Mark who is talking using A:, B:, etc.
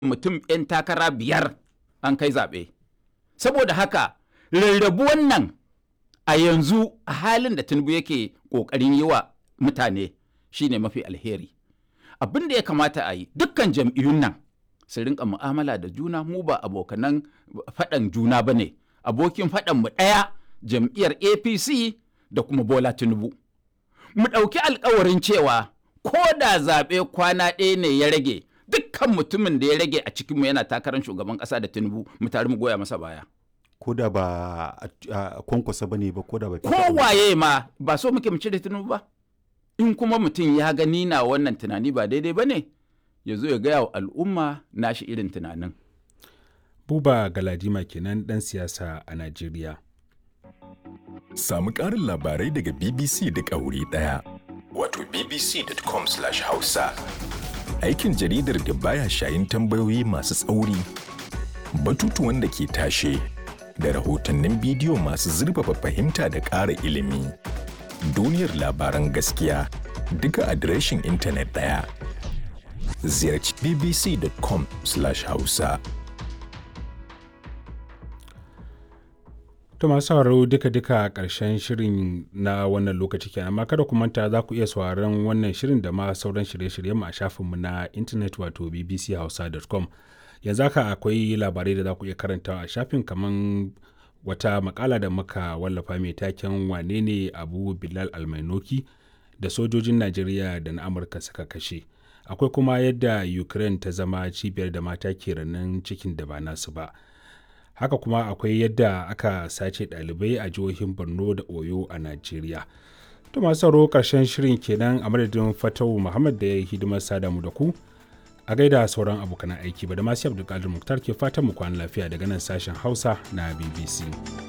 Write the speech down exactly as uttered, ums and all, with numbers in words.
A: mutum 'yan takara biyar an kai zaɓe. Saboda haka rarrabu wannan a yanzu a halin da Tinubu yake ƙoƙarin yi wa mutane shine mafi alheri. Abin da ya kamata a yi dukkan jam'iyyun nan su rinka mu'amala da juna, mu ba abokanan faɗan juna ba ne. Abokin faɗan mu ɗaya jam'iyyar A P C da kuma Bola Tinubu. Mu ɗauki alkawarin cewa ko da zaɓe kwana ɗaya ne ya rage, dukkan mutumin da ya rage a cikinmu yana takarar shugaban ƙasa da Tinubu mu tare mu goya masa baya.
B: Ko da ba a kwankwasa ba ne ba, ko da ba
A: kowaye ma ba so muke mu cire Tinubu ba. In kuma mutum ya gani na wannan tunani ba daidai ba ne, ya zo ya gaya wa al'umma nashi irin tunanin.
C: Buba Galadima kenan ɗan siyasa a Najeriya.
D: Samu ƙarin labarai daga B B C duk a wuri ɗaya. Wato b b c dot com slash hausa. Aikin jaridar da baya shayin tambayoyi masu tsauri, batutuwan da ke tashe, da rahotannin bidiyo masu zurfafa fahimta da ƙara ilimi. Duniyar labaran gaskiya duka adireshin intanet ɗaya. Ziyarci b b c dot com slash hausa.
C: To masu sauraro duka-duka ƙarshen shirin na wannan lokaci kenan, amma kada ku manta za ku iya sauraron wannan shirin da ma sauran shirye-shiryen mu a shafinmu na intanet wato b b c hausa dot com. Yanzu haka akwai labarai da za ku iya karantawa a shafin, kamar wata makala da muka wallafa mai taken wane ne Abu Bilal Almainoki da sojojin Najeriya da na Amurka suka kashe. Akwai kuma yadda Ukraine ta zama cibiyar da mata ke ranin cikin da ba nasu ba. Haka kuma akwai yadda aka sace ɗalibai a jihohin Borno da Oyo a Najeriya. To masu sauraro ƙarshen shirin kenan, a madadin Fatawu Muhammad da ya yi hidimar sada mu da ku. A gaida sauran abokan aiki, ba da masu Abdulkadir Muktar ke fatan mu kwana lafiya daga nan sashen Hausa na B B C.